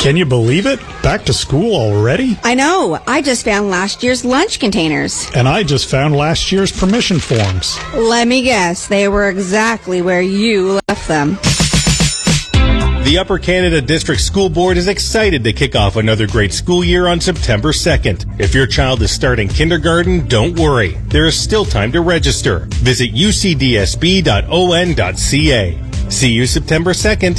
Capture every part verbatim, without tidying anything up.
Can you believe it? Back to school already? I know. I just found last year's lunch containers. And I just found last year's permission forms. Let me guess. They were exactly where you left them. The Upper Canada District School Board is excited to kick off another great school year on September second. If your child is starting kindergarten, don't worry. There is still time to register. Visit u c d s b dot o n dot c a. See you September second.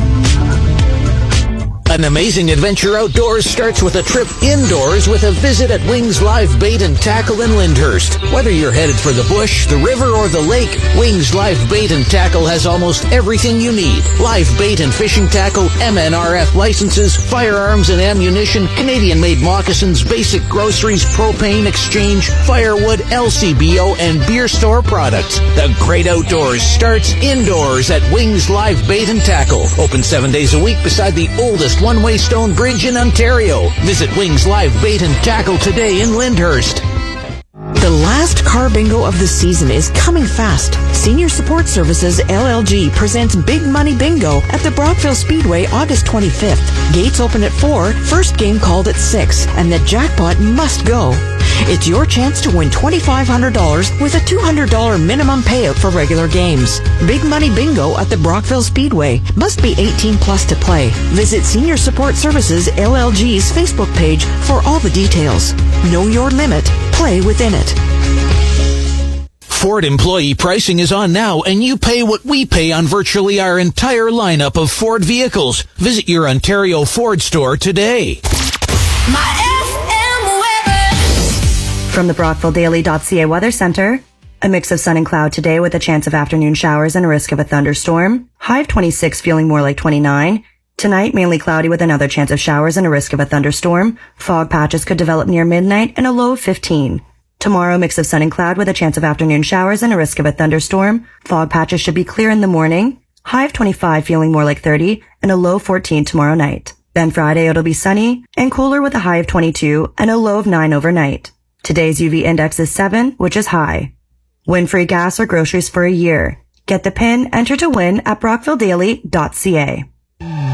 An amazing adventure outdoors starts with a trip indoors with a visit at Wings Live Bait and Tackle in Lyndhurst. Whether you're headed for the bush, the river, or the lake, Wings Live Bait and Tackle has almost everything you need. Live bait and fishing tackle, M N R F licenses, firearms and ammunition, Canadian-made moccasins, basic groceries, propane exchange, firewood, L C B O, and beer store products. The great outdoors starts indoors at Wings Live Bait and Tackle. Open seven days a week beside the oldest one-way stone bridge in Ontario. Visit Wings Live Bait and Tackle today in Lyndhurst. The last car bingo of the season is coming fast. Senior Support Services L L G presents Big Money Bingo at the Brockville Speedway August twenty-fifth. Gates open at four, first game called at six, and the jackpot must go. It's your chance to win twenty-five hundred dollars with a two hundred dollars minimum payout for regular games. Big Money Bingo at the Brockville Speedway. Must be eighteen plus to play. Visit Senior Support Services L L G's Facebook page for all the details. Know your limit. Play within it. Ford employee pricing is on now, and you pay what we pay on virtually our entire lineup of Ford vehicles. Visit your Ontario Ford store today. My F M weather. From the Brockville Daily dot c a Weather Center, a mix of sun and cloud today with a chance of afternoon showers and a risk of a thunderstorm. High of twenty-six, feeling more like twenty-nine. Tonight, mainly cloudy with another chance of showers and a risk of a thunderstorm. Fog patches could develop near midnight and a low of fifteen. Tomorrow, mix of sun and cloud with a chance of afternoon showers and a risk of a thunderstorm. Fog patches should be clear in the morning. High of twenty-five, feeling more like thirty, and a low of fourteen tomorrow night. Then Friday, it'll be sunny and cooler with a high of twenty-two and a low of nine overnight. Today's U V index is seven, which is high. Win free gas or groceries for a year. Get the pin, enter to win at Brockville Daily dot c a.